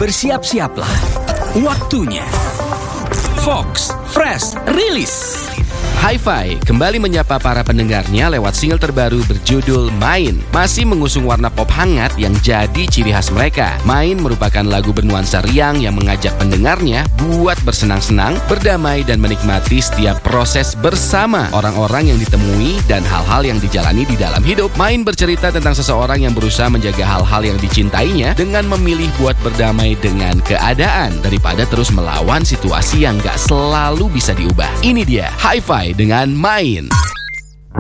Bersiap-siaplah. Waktunya Fox Fresh Release. Hi-Fi kembali menyapa para pendengarnya lewat single terbaru berjudul Main. Masih mengusung warna pop hangat yang jadi ciri khas mereka. Main merupakan lagu bernuansa riang yang mengajak pendengarnya buat bersenang-senang, berdamai dan menikmati setiap proses bersama orang-orang yang ditemui dan hal-hal yang dijalani di dalam hidup. Main bercerita tentang seseorang yang berusaha menjaga hal-hal yang dicintainya dengan memilih buat berdamai dengan keadaan daripada terus melawan situasi yang gak selalu bisa diubah. Ini dia Hi-Fi dengan Main.